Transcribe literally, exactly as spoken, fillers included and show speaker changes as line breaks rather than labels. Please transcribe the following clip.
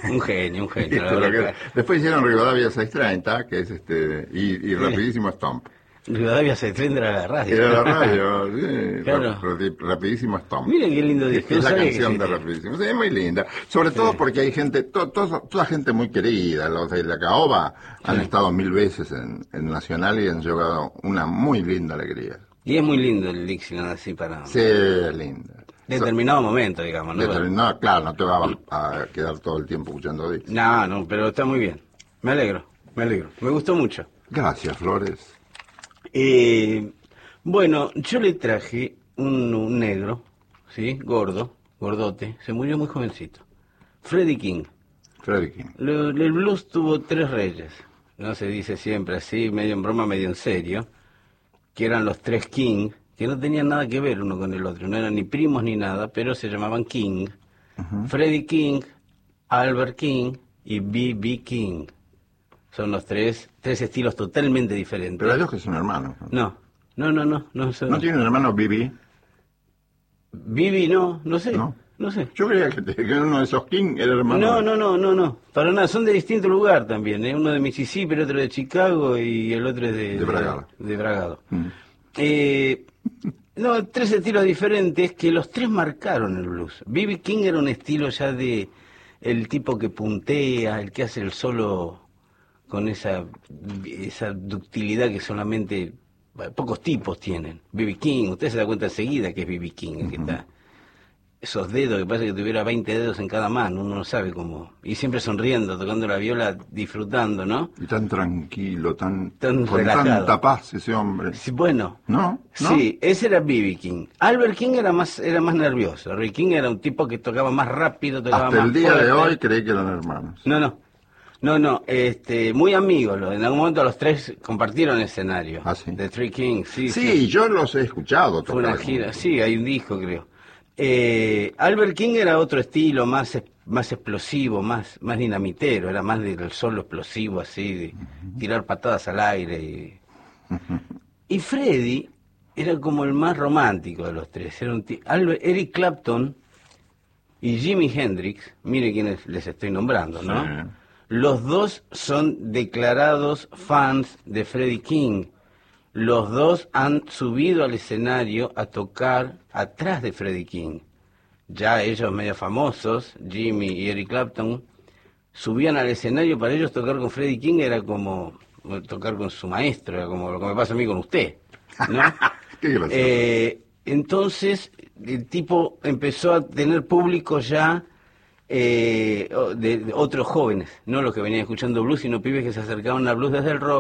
Un genio, un genio. La
Este,
verdad
porque
que-
después hicieron Rivadavia seiscientos treinta, que es este, y, y Rapidísimo Stomp.
Rivadavia se tendrá la radio.
Era la radio, sí,
Claro.
Ra- Ra- Rapidísimo Stomp.
Miren qué lindo
Que
disco.
es
no
la
sabía que
canción de
existía.
Rapidísimo. Sí, es muy linda. Sobre todo
Sí.
porque hay gente, to- to- toda gente muy querida. Los de la Caoba han
Sí.
estado mil veces en, en Nacional y han llevado una muy linda alegría.
Y es muy lindo el Dixieland así para...
Sí, es linda.
Determinado momento, digamos, ¿no?
Determin- no, claro, no te va a, a quedar todo el tiempo escuchando Dix.
No, no, pero está muy bien. Me alegro, me alegro. Me gustó mucho.
Gracias, Flores.
Eh, bueno, yo le traje un, un negro, ¿sí? Gordo, gordote. Se murió muy jovencito. Freddie King.
Freddie King.
Lo- el blues tuvo tres reyes. No se dice siempre así, medio en broma, medio en serio. Que eran los tres King, que no tenían nada que ver uno con el otro. No eran ni primos ni nada, pero se llamaban King.
Ujú.
Freddie King, Albert King y B B. King. Son los tres, tres estilos totalmente diferentes.
Pero hay dos que son hermanos. ¿no?
No, no, no, no. ¿No, son...
¿No tiene un hermano Bibi?
B B no, no sé.
No.
No sé.
Yo creía que, que uno de esos King era hermano.
No, no, no, no, no. Para nada, son de distinto lugar también. ¿eh? Uno de Mississippi, el otro de Chicago y el otro es de...
De Bragado.
De, de Bragado.
Mm.
Eh, no, tres estilos diferentes que los tres marcaron el blues. B B. King era un estilo ya de... El tipo que puntea, el que hace el solo con esa, esa ductilidad que solamente pocos tipos tienen. B B. King, usted se da cuenta enseguida que es B B. King el que está... Esos dedos, que parece que tuviera veinte dedos en cada mano, uno no sabe cómo. Y siempre sonriendo, tocando la viola, disfrutando, ¿no?
Y tan tranquilo, tan,
Tan
con
relajado.
tanta paz ese hombre.
Sí, bueno,
¿No? ¿No?
sí, ese era B B. King. Albert King era más era más nervioso. Ray King era un tipo que tocaba más rápido, tocaba
Hasta
más
el día de
fuerte.
hoy creí que eran hermanos.
No, no. No, no, este, muy amigos. lo- En algún momento los tres compartieron escenario.
Ah, sí.
The Three Kings, sí,
Sí, yo los he escuchado.
Fue una
tocar.
gira, sí, hay un disco, creo. Eh, Albert King era otro estilo, más es- más explosivo, más más dinamitero, era más del solo explosivo, así, de tirar patadas al aire. Y, y Freddie era como el más romántico de los tres. Era un ti- Albert- Eric Clapton y Jimi Hendrix, mire quiénes les estoy nombrando, ¿no?
Sí.
Los dos son declarados fans de Freddie King. Los dos han subido al escenario a tocar atrás de Freddie King. Ya ellos medio famosos, Jimmy y Eric Clapton, subían al escenario. Para ellos tocar con Freddie King era como tocar con su maestro, era como lo que me pasa a mí con usted, ¿no?
Qué gracioso.
Eh, entonces el tipo empezó a tener público ya eh, de, de otros jóvenes, no los que venían escuchando blues, sino pibes que se acercaban al blues desde el rock.